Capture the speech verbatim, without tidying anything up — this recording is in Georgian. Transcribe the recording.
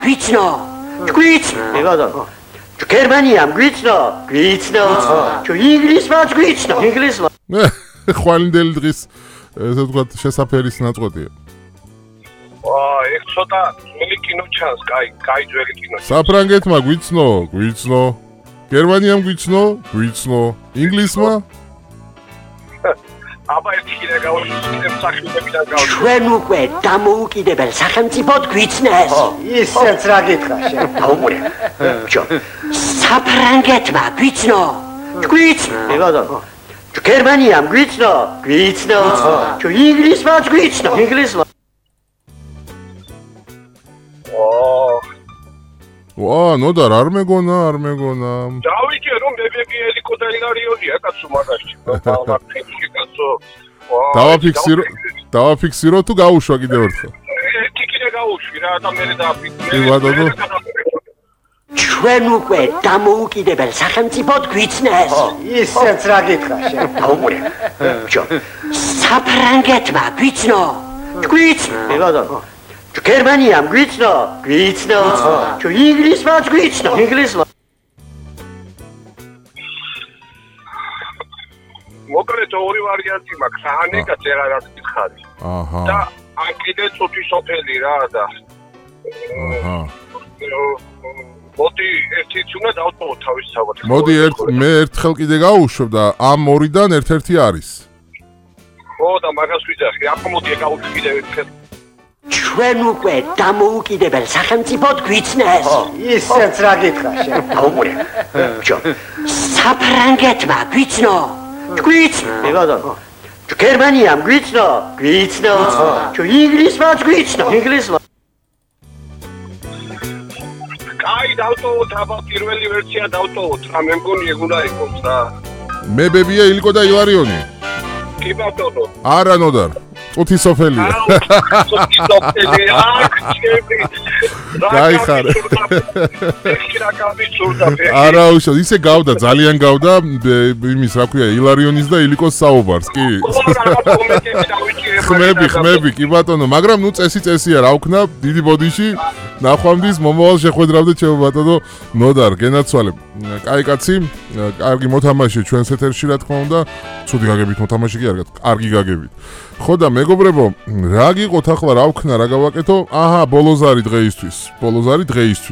გვიცნო გვიცნო კი ბატონო ჩუ გერმანიამ გვიცნო გვიცნო ჩუ ინგლისმაც გვიცნო ინგლისმა ხვალინდელი დღის ესე ვთქვათ შესაფერის ნაწყვეტია. აა ეგ ცოტა ძველი კინო ჩანს, კაი, კაი ძველი კინო. საფრანგეთმა გვიცნო, გვიცნო. გერმანიამ გვიცნო, გვიცნო. ინგლისმა? აბა ერთი კიდე გავუშვით, კიდე მსახიობებიდან გავუშვით. ჩვენ უკვე დამოუკიდებელ სახელმწიფოდ გვიცნეს. ისეც რა გითხრა შენ? აუგურე. ჩო. საფრანგეთმა გვიცნო. გვიცნო. კი ბატონო ჩუ გერმანიამ გვიცნო, გვიცნო. ჩუ ინგლისმაც გვიცნო. ინგლისმა აა ვა, ნოდარ არ მეგონა, არ მეგონა. დავიჯე რომ მებები ელიკო და ილარიონია კაცო მაგაში. მალმარტინში კაცო. დავაფიქსირო, დავაფიქსირო თუ გაუშვა კიდევ ერთხელ. ერთი კიდე გავუშვი რა და მე დააფიქსირე. კი ბატონო. ჩვენ უკვე დამოუკიდებელ სახელმწიფოდ გვიცნეს. ისეც რა გითხრა შენ? აუგურე. ჩო. საფრანგეთმა გვიცნო. გვიცნო. კი ბატონო ჩუ გერმანიამ გვიცნო, გვიცნო. ჩუ ინგლისმაც გვიცნო. ინგლისმა მოკლედ ორი ვარიანტი მაქვს, ანეკა წერა რაც გითხარი. აჰა. და ან კიდე წუთი სოფელი რა და აჰა. მოდი ერთიც უნდა დავტოვო თავის თავად. მოდი ერთ მე ერთხელ კიდე გავუშვებ და ამ ორიდან ერთ-ერთი არის. ხო და მაგას ვიძახი, ახლა მოდი გავუშვი კიდე ერთხელ. ჩვენ უკვე დამოუკიდებელ სახელმწიფოდ გვიცნეს. ისეც რა გითხრა შენ? აუგურე. ჩო. საფრანგეთმა გვიცნო. გვიცნო. კი ბატონო ჩუ გერმანიამ გვიცნო, გვიცნო. ჩუ ინგლისმაც გვიცნო. ინგლისმა კაი დავტოვოთ აბა პირველი ვერსია დავტოვოთ რა მე მგონი ეგ უნდა იყოს რა. მებებია ილიკო და ილარიონი. კი ბატონო. არა ნოდარ. წუთი სოფელია. გაიხარე. არა უშო, ისე გავდა, ძალიან გავდა იმის, რა ქვია, ილარიონის და ილიკოს საუბარს, კი. ხმები, ხმები, კი ბატონო, მაგრამ ნუ წესი წესია რა ვქნა, დიდი ბოდიში, ნახვამდის მომავალ შეხვედრავდეთ ჩემო ბატონო ნოდარ, გენაცვალე. კაი კაცი, კარგი მოთამაშე ჩვენს ეთერში რა თქმა უნდა, ცუდი გაგებით მოთამაშე კი არ გქონდა, კარგი გაგებით. ხო და მეგობრებო, რა გიყოთ ახლა რა ვქნა, რა გავაკეთო? აჰა, ბოლოზარი დღეისთვის. ბოლოზარი დღეისთვის.